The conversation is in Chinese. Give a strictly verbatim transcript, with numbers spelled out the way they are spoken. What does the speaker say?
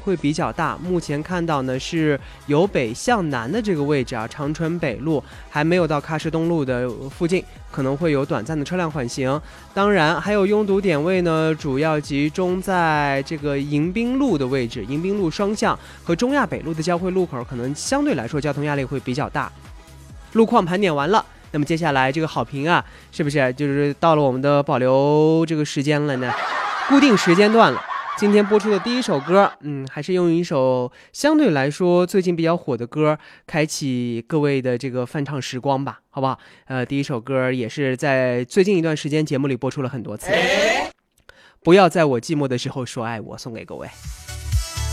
会比较大。目前看到呢是由北向南的这个位置啊，长春北路还没有到喀什东路的附近，可能会有短暂的车辆缓行。当然还有拥堵点位呢，主要集中在这个迎宾路的位置，迎宾路双向和中亚北路的交汇路口，可能相对来说交通压力会比较大。路况盘点完了，那么接下来这个好评啊，是不是就是到了我们的保留这个时间了呢？固定时间段了。今天播出的第一首歌，嗯，还是用一首相对来说最近比较火的歌，开启各位的这个翻唱时光吧，好不好？呃，第一首歌也是在最近一段时间节目里播出了很多次。不要在我寂寞的时候说爱我，送给各位。